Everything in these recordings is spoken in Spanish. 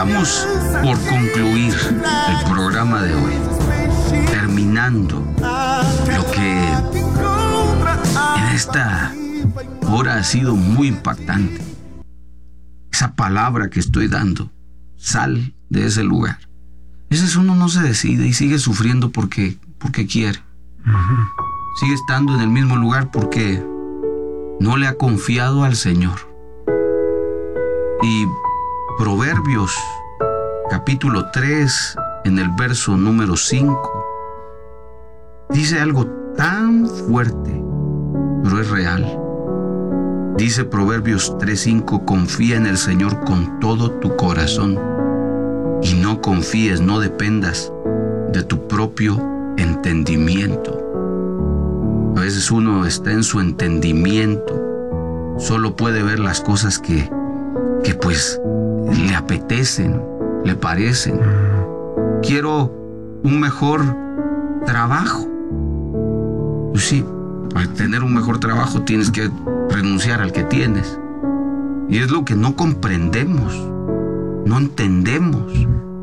Estamos por concluir el programa de hoy, terminando lo que en esta hora ha sido muy impactante. Esa palabra que estoy dando, sal de ese lugar. A veces uno no se decide y sigue sufriendo porque quiere. Sigue estando en el mismo lugar porque no le ha confiado al Señor. Y Proverbios capítulo 3, en el verso número 5, dice algo tan fuerte, pero es real. Dice Proverbios 3:5, confía en el Señor con todo tu corazón y no confíes, no dependas de tu propio entendimiento. A veces uno está en su entendimiento, solo puede ver las cosas que pues le apetecen, le parecen. Quiero un mejor trabajo. Pues sí, para tener un mejor trabajo tienes que renunciar al que tienes. Y es lo que no comprendemos, no entendemos,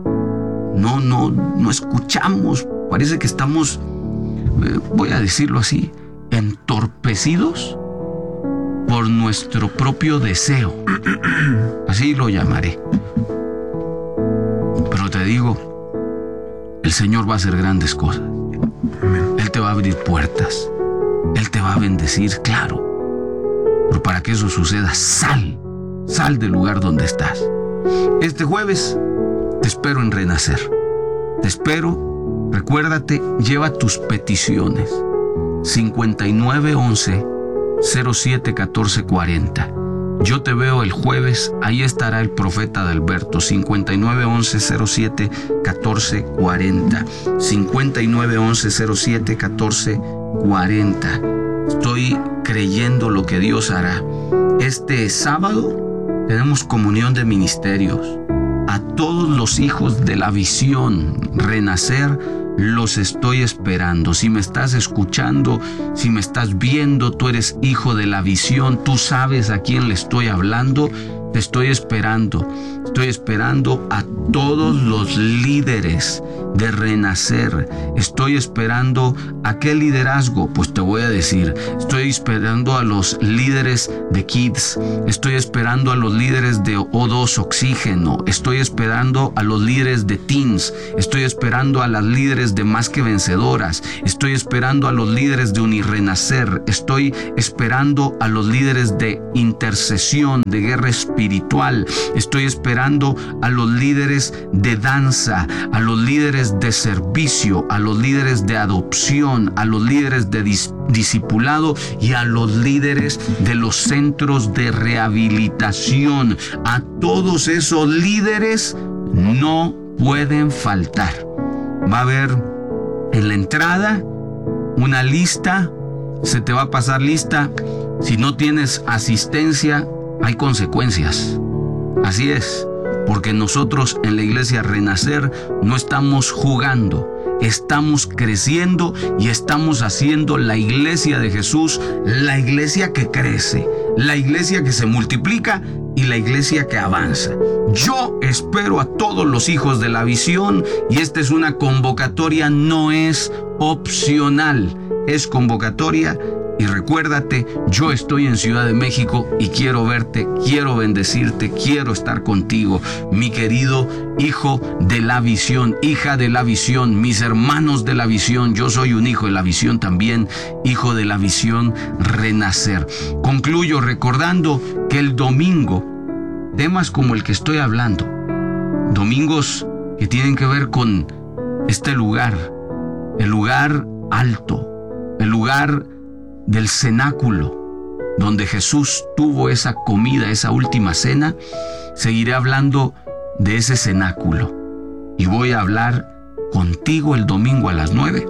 no escuchamos. Parece que estamos, voy a decirlo así, entorpecidos por nuestro propio deseo. Así lo llamaré. Pero te digo, el Señor va a hacer grandes cosas. Él te va a abrir puertas. Él te va a bendecir, claro. Pero para que eso suceda, sal del lugar donde estás. Este jueves te espero en Renacer. Te espero, recuérdate, lleva tus peticiones. 5911-071440. Yo te veo el jueves, ahí estará el profeta Adalberto. 5911-071440. 5911-071440. Estoy creyendo lo que Dios hará. Este sábado tenemos comunión de ministerios. A todos los hijos de la visión Renacer los estoy esperando. Si me estás escuchando, si me estás viendo, tú eres hijo de la visión, tú sabes a quién le estoy hablando. Te estoy esperando. Estoy esperando a todos los líderes de Renacer. Estoy esperando a qué liderazgo. Pues te voy a decir, estoy esperando a los líderes de Kids. Estoy esperando a los líderes de O2 Oxígeno. Estoy esperando a los líderes de Teens. Estoy esperando a las líderes de Más que Vencedoras. Estoy esperando a los líderes de Unirenacer. Estoy esperando a los líderes de intercesión, de guerra espiritual. Estoy esperando a los líderes de danza, a los líderes de servicio, a los líderes de adopción, a los líderes de discipulado y a los líderes de los centros de rehabilitación. A todos esos líderes no pueden faltar. Va a haber en la entrada una lista, se te va a pasar lista. Si no tienes asistencia, hay consecuencias. Así es, porque nosotros en la iglesia Renacer no estamos jugando, estamos creciendo y estamos haciendo la iglesia de Jesús, la iglesia que crece, la iglesia que se multiplica y la iglesia que avanza. Yo espero a todos los hijos de la visión y esta es una convocatoria, no es opcional, es convocatoria. Y recuérdate, yo estoy en Ciudad de México y quiero verte, quiero bendecirte, quiero estar contigo, mi querido hijo de la visión, hija de la visión, mis hermanos de la visión. Yo soy un hijo de la visión también, hijo de la visión Renacer. Concluyo recordando que el domingo, temas como el que estoy hablando, domingos que tienen que ver con este lugar, el lugar alto, el lugar del cenáculo, donde Jesús tuvo esa comida, esa última cena. Seguiré hablando de ese cenáculo y voy a hablar contigo el domingo a las 9,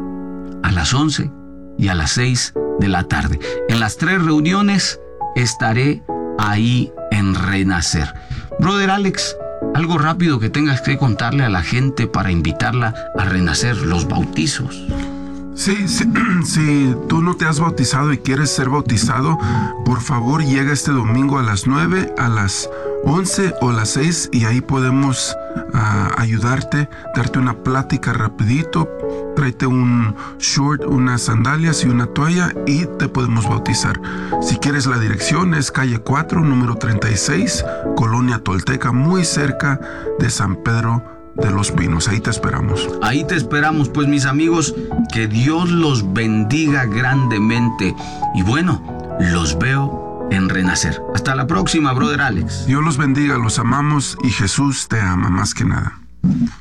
a las 11 y a las 6 de la tarde. En las 3 reuniones estaré ahí en Renacer. Brother Alex, algo rápido que tengas que contarle a la gente para invitarla a renacer, los bautizos. Sí, si tú no te has bautizado y quieres ser bautizado, por favor llega este domingo a las 9, a las 11 o a las 6 y ahí podemos ayudarte, darte una plática rapidito. Tráete un short, unas sandalias y una toalla y te podemos bautizar. Si quieres, la dirección es calle 4, número 36, Colonia Tolteca, muy cerca de San Pedro de los Pinos. Ahí te esperamos. Ahí te esperamos, pues, mis amigos, que Dios los bendiga grandemente. Y bueno, los veo en Renacer. Hasta la próxima, brother Alex. Dios los bendiga, los amamos y Jesús te ama más que nada.